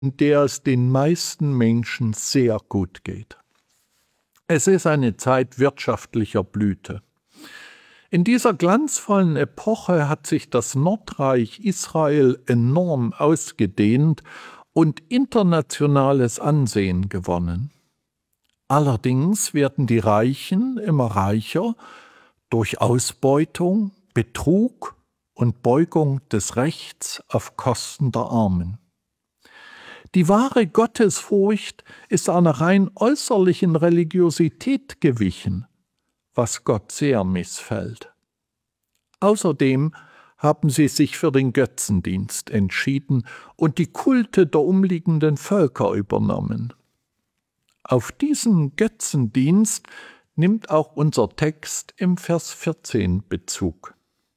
in der es den meisten Menschen sehr gut geht. Es ist eine Zeit wirtschaftlicher Blüte. In dieser glanzvollen Epoche hat sich das Nordreich Israel enorm ausgedehnt und internationales Ansehen gewonnen. Allerdings werden die Reichen immer reicher durch Ausbeutung, Betrug und Beugung des Rechts auf Kosten der Armen. Die wahre Gottesfurcht ist einer rein äußerlichen Religiosität gewichen, was Gott sehr missfällt. Außerdem haben sie sich für den Götzendienst entschieden und die Kulte der umliegenden Völker übernommen. Auf diesen Götzendienst nimmt auch unser Text im Vers 14 Bezug.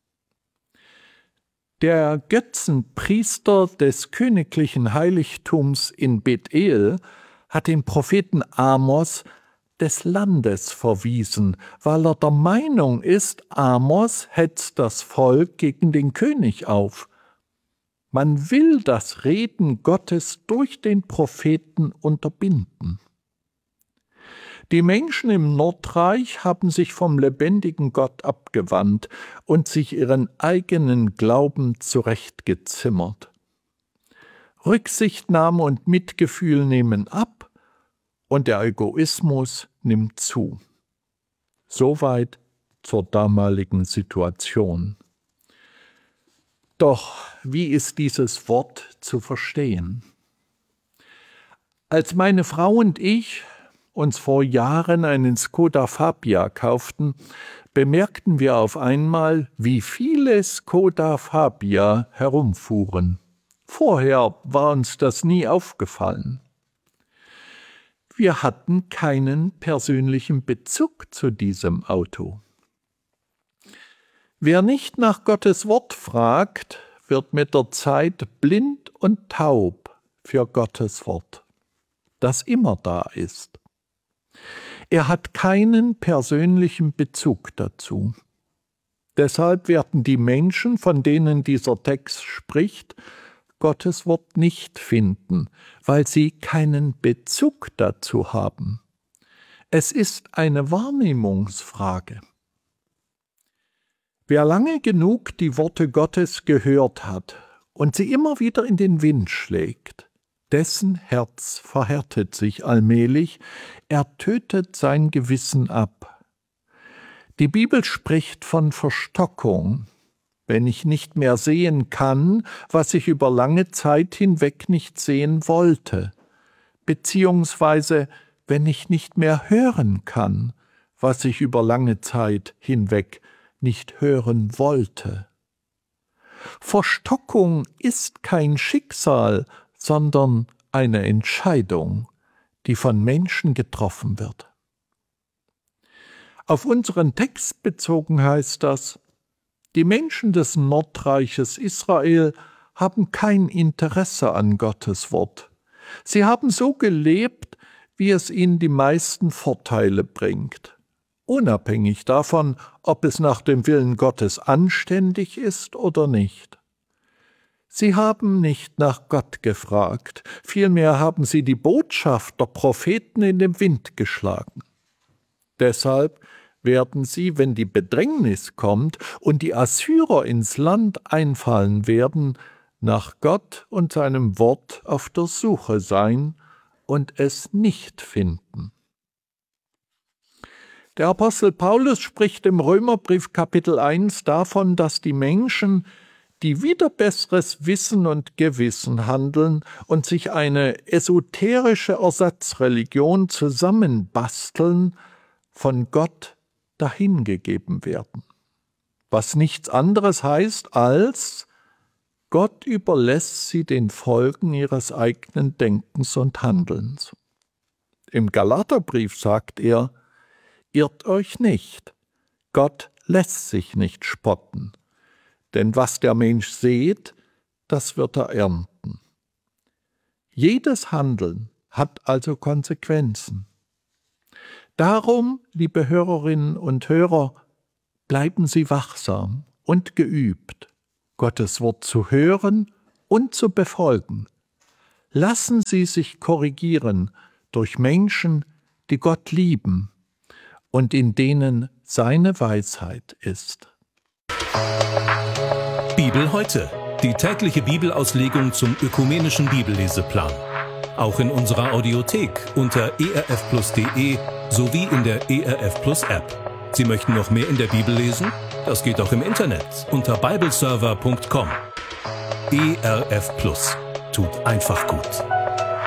Der Götzenpriester des königlichen Heiligtums in Bethel hat den Propheten Amos des Landes verwiesen, weil er der Meinung ist, Amos hetzt das Volk gegen den König auf. Man will das Reden Gottes durch den Propheten unterbinden. Die Menschen im Nordreich haben sich vom lebendigen Gott abgewandt und sich ihren eigenen Glauben zurechtgezimmert. Rücksichtnahme und Mitgefühl nehmen ab und der Egoismus nimmt zu. Soweit zur damaligen Situation. Doch wie ist dieses Wort zu verstehen? Als meine Frau und ich uns vor Jahren einen Skoda Fabia kauften, bemerkten wir auf einmal, wie viele Skoda Fabia herumfuhren. Vorher war uns das nie aufgefallen. Wir hatten keinen persönlichen Bezug zu diesem Auto. Wer nicht nach Gottes Wort fragt, wird mit der Zeit blind und taub für Gottes Wort, das immer da ist. Er hat keinen persönlichen Bezug dazu. Deshalb werden die Menschen, von denen dieser Text spricht, Gottes Wort nicht finden, weil sie keinen Bezug dazu haben. Es ist eine Wahrnehmungsfrage. Wer lange genug die Worte Gottes gehört hat und sie immer wieder in den Wind schlägt, dessen Herz verhärtet sich allmählich, er tötet sein Gewissen ab. Die Bibel spricht von Verstockung, wenn ich nicht mehr sehen kann, was ich über lange Zeit hinweg nicht sehen wollte, beziehungsweise wenn ich nicht mehr hören kann, was ich über lange Zeit hinweg nicht hören wollte. Verstockung ist kein Schicksal, sondern eine Entscheidung, die von Menschen getroffen wird. Auf unseren Text bezogen heißt das, die Menschen des Nordreiches Israel haben kein Interesse an Gottes Wort. Sie haben so gelebt, wie es ihnen die meisten Vorteile bringt, unabhängig davon, ob es nach dem Willen Gottes anständig ist oder nicht. Sie haben nicht nach Gott gefragt, vielmehr haben sie die Botschaft der Propheten in den Wind geschlagen. Deshalb werden sie, wenn die Bedrängnis kommt und die Assyrer ins Land einfallen werden, nach Gott und seinem Wort auf der Suche sein und es nicht finden. Der Apostel Paulus spricht im Römerbrief Kapitel 1 davon, dass die Menschen, die wider besseres Wissen und Gewissen handeln und sich eine esoterische Ersatzreligion zusammenbasteln, von Gott dahingegeben werden. Was nichts anderes heißt als, Gott überlässt sie den Folgen ihres eigenen Denkens und Handelns. Im Galaterbrief sagt er, irrt euch nicht, Gott lässt sich nicht spotten. Denn was der Mensch sät, das wird er ernten. Jedes Handeln hat also Konsequenzen. Darum, liebe Hörerinnen und Hörer, bleiben Sie wachsam und geübt, Gottes Wort zu hören und zu befolgen. Lassen Sie sich korrigieren durch Menschen, die Gott lieben und in denen seine Weisheit ist. Bibel heute, die tägliche Bibelauslegung zum ökumenischen Bibelleseplan. Auch in unserer Audiothek unter erfplus.de sowie in der ERF Plus App. Sie möchten noch mehr in der Bibel lesen? Das geht auch im Internet unter bibleserver.com. ERF Plus tut einfach gut.